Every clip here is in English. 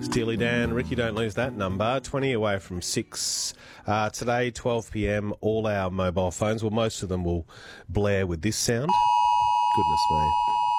Steely Dan, Ricky, don't lose that number. 20 away from 6. Today, 12 p.m, all our mobile phones, well, most of them will blare with this sound. Goodness me.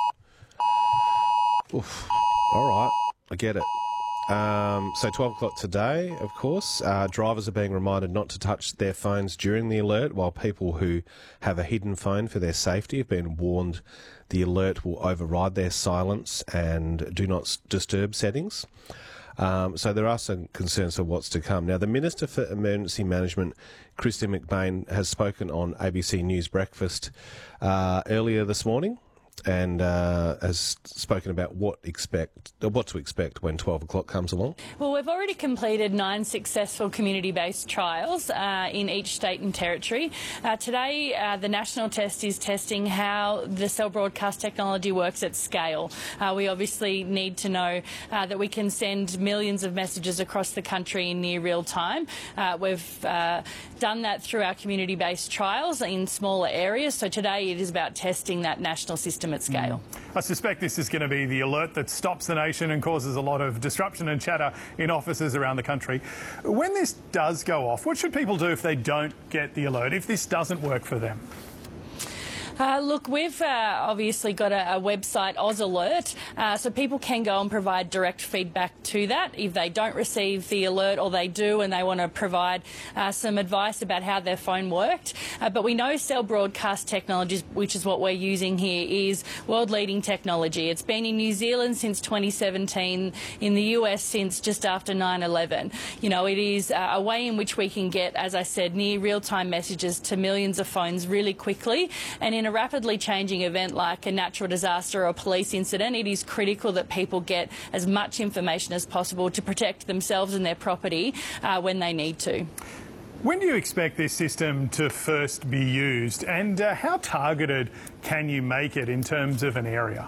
Oof. All right, I get it. So 12 o'clock today, of course, drivers are being reminded not to touch their phones during the alert, while people who have a hidden phone for their safety have been warned the alert will override their silence and do not disturb settings. So there are some concerns for what's to come. Now, the Minister for Emergency Management, Kristin McBain, has spoken on ABC News Breakfast earlier this morning, and has spoken about what to expect when 12 o'clock comes along. Well, we've already completed 9 successful community-based trials in each state and territory. Today, the national test is testing how the cell broadcast technology works at scale. We obviously need to know that we can send millions of messages across the country in near real time. We've done that through our community-based trials in smaller areas. So today it is about testing that national system at scale. I suspect this is going to be the alert that stops the nation and causes a lot of disruption and chatter in offices around the country. When this does go off, what should people do if they don't get the alert, if this doesn't work for them? Look, we've obviously got a website, AusAlert, so people can go and provide direct feedback to that if they don't receive the alert, or they do and they want to provide some advice about how their phone worked. But we know cell broadcast technologies, which is what we're using here, is world-leading technology. It's been in New Zealand since 2017, in the US since just after 9/11. You know, it is a way in which we can get, as I said, near real-time messages to millions of phones really quickly. And in a rapidly changing event like a natural disaster or a police incident, it is critical that people get as much information as possible to protect themselves and their property when they need to. When do you expect this system to first be used, and how targeted can you make it in terms of an area?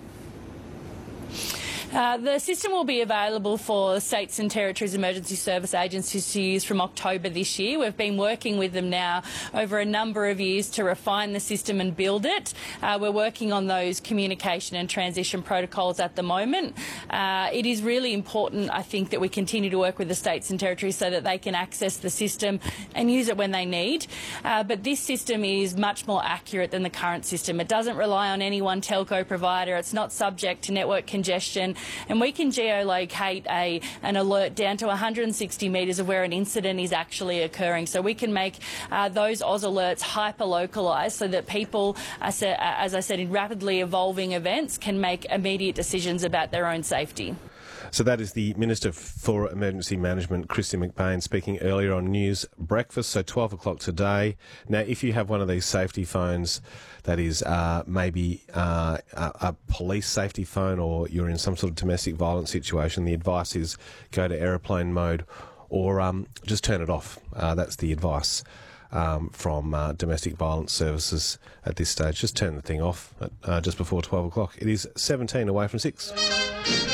The system will be available for states and territories emergency service agencies to use from October this year. We've been working with them now over a number of years to refine the system and build it. We're working on those communication and transition protocols at the moment. It is really important, I think, that we continue to work with the states and territories so that they can access the system and use it when they need. But this system is much more accurate than the current system. It doesn't rely on any one telco provider. It's not subject to network congestion. And we can geolocate an alert down to 160 metres of where an incident is actually occurring. So we can make those Oz alerts hyper-localised so that people, as I said, in rapidly evolving events can make immediate decisions about their own safety. So that is the Minister for Emergency Management, Kristin McBain, speaking earlier on News Breakfast. So 12 o'clock today. Now, if you have one of these safety phones that is maybe a police safety phone, or you're in some sort of domestic violence situation, the advice is go to aeroplane mode, or just turn it off. That's the advice from domestic violence services at this stage. Just turn the thing off at, just before 12 o'clock. It is 17 away from 6.